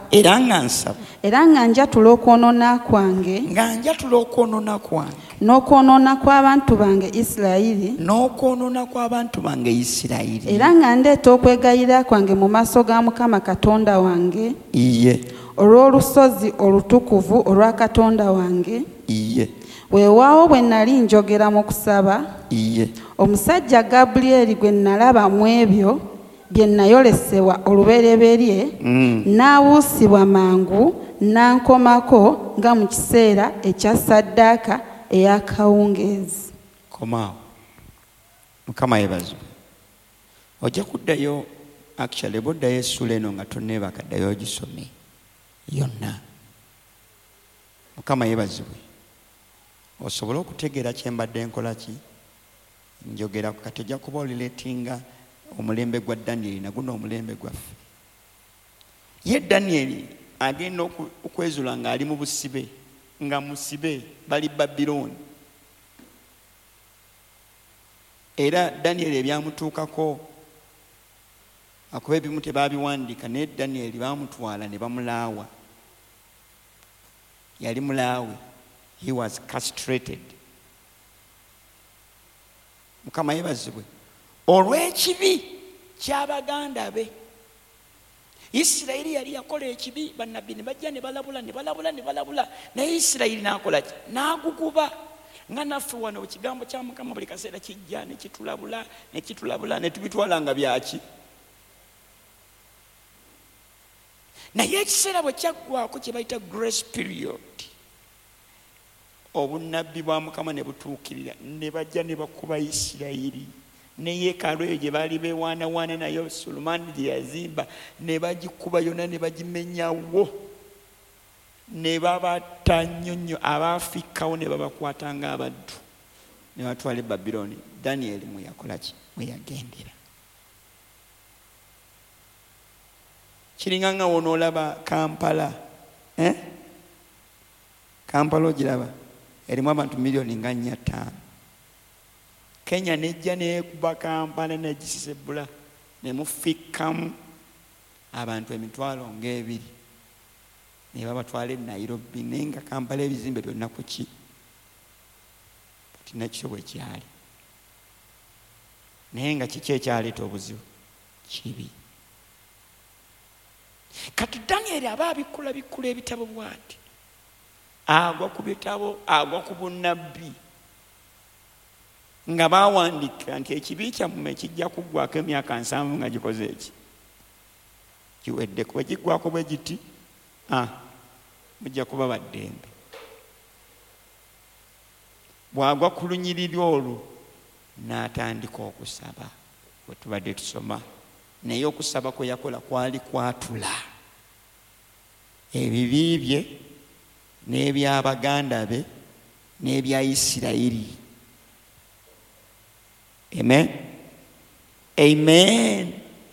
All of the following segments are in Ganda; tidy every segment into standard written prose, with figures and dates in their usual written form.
era nga nsaba era nga njatula okwonoona kwange n'okwonoona kw'abantu bange Isirayiri era nga ndeeta okwegayirira kwange mu maaso ga Mukama Katonda wange olw'olusozi olutukuvu olwa Katonda wange. Weewaawo bwe nnali njogera mu kusaba omusajja Gabulyeri gwe nalaba mu ebyo bye nayolesebwa olubereberye n'abuusibwa mangu n'ankomako nga mu kiseera ekya ssaddaaka ey'akawungeezi. Komaawo. Mukama yeebazibwe. Ojja kuddayo actually boddayo essula eno nga tonneebaka ddayo ogisome yonna. Mukama yeebazibwe. Osobola okutegeera kye mbadde nkola ki njogera kati ojja kuba olireetinga omulembe gwa Danyeri naguno omulembe gwaffe. Ye Danyeri agenda okwezula ng'ali mu busibe nga musibe bali Babilooni. Era Danyeri ebyamutuukako akuba ebimu tebaabiwandiika naye Danyeri baamutwala ne bamulaawa. Yali mulaawe. He was castrated. Mukama yeebazibwe. Olw'ekibi ky'abaganda be. Isirayiri yali yakola ekibi, bannabbi ne bajja ne balabula. Naye Isirayiri n'akola ki? N'aguguba. Nga naffe wano ekigambo kya Mukama buli kaseera kijja ne kitulabula ne tubitwala nga byaki. Naye ekiseera bwe kyaggwako kye bayita grace period. Obunnabbi bwa Mukama ne butuukirira ne bajja ne bakuba Isirayiri ne yeekaalu eyo gye baali beewaanawaana nayo Sulemaani gye yazimba ne bagikuba yonna ne bagimenyawo ne babatta nnyonnyo abaafikkawo ne babakwata ng'abaddu ne batwala e Babilooni. Danyeri mwe yakola ki? Mwe yagendera. Kiringa nga wonoolaba Kampala. Kampala ogiraba? Erimu abantu miliyoni nga 4-5. Kenya nejja neekuba Kampala negisisebula ne mufikkamu abantu emitwalo ng'ebiri ne babatwala e Nairobi naye nga Kampala ebizimbe byonna ku ki? Tinakyo bwe kyali. Naye nga kiki ekyaleeta obuzibu? Kibi. Kati Danyeri aba bikkula ebitabo bw'ati. Agwa ku bitabo, agwa ku bunnabbi nga baawandika nti ekibi kyammwe kijja kuggwako emyaka 7 nga gikoze eki kiwedde. Kuba giggwako bwe giti mujja kuba baddembe. Bw'agwa ku lunyiriri olwo n'atandika okusaba bwe tubadde tusoma. Naye okusaba kwe yakola kwali kwatula ebibi bye n'ebyabaganda be n'ebya Isirayiri. Amen.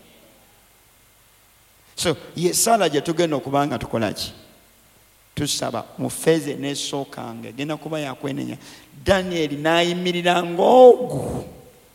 So Sala gye tugenda okuba nga tukola ki? Tusaba mu Feeze n'esookanga egenda kuba yakwenenya. Danyeri n'ayimirira ng'ogu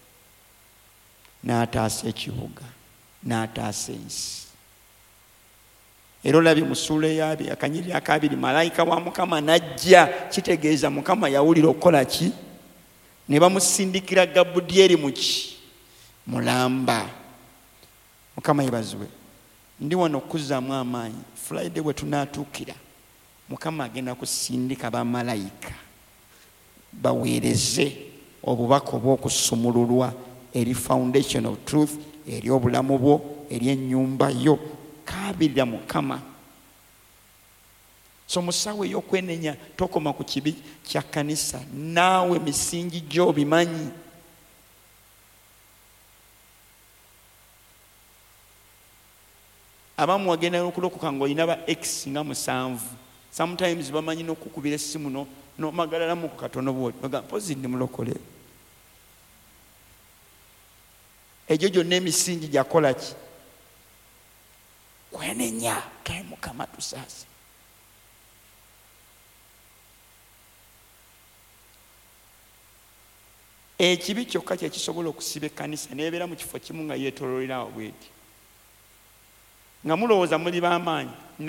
n'ataasa ekibuga n'ataasa ensi. Era olabye mu ssuula ey'abiri akanyiriri akabiri malayika wa Mukama n'ajja. Kitegeeza Mukama yawulira okukola ki? Ne bamusindikira Gabulyeri mu ki? Mulamba. Mukama yeebazibwe. Ndi wano okuzzaamu amaanyi. Friday bwe tunaatuukira Mukama agenda kusindika bamalayika baweereze obubaka obw'okusumululwa eri foundation of truth, eri obulamu bwo, eri ennyumba yo. Kaabirira Mukama. So musawe ey'okwenenya tokoma ku kibi kya kkanisa. Naawe misingi gyo bimanyi. Abamu wagenda okulokoka ng'olina ba X nga 7. Sometimes bamanyi n'okukubira essimu n'omagalalamu ku katono bw'oti bagamba mpozi ndi mulokole. Egyo gyonna emisingi gyakola ki? Kwenenya. Kae Mukama tusaase. Ekibi kyokka kye kisobola okusiba ekkanisa n'ebeera mu kifo kimu nga yeetooloolera awo bw'eti nga mulowooza muli b'amaanyi.